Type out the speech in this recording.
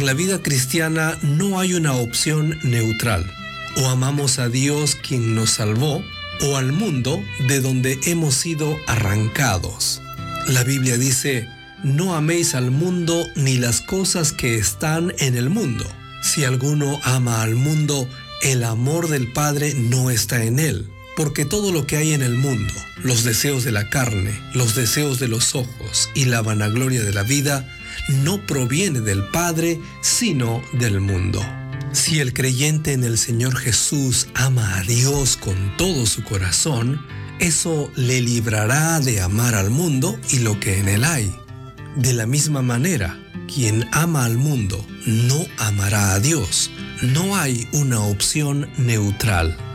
la vida cristiana no hay una opción neutral. O amamos a Dios quien nos salvó, o al mundo de donde hemos sido arrancados. La Biblia dice: no améis al mundo ni las cosas que están en el mundo. Si alguno ama al mundo, el amor del Padre no está en él. Porque todo lo que hay en el mundo, los deseos de la carne, los deseos de los ojos y la vanagloria de la vida, no proviene del Padre, sino del mundo. Si el creyente en el Señor Jesús ama a Dios con todo su corazón, eso le librará de amar al mundo y lo que en él hay. De la misma manera, quien ama al mundo no amará a Dios. No hay una opción neutral.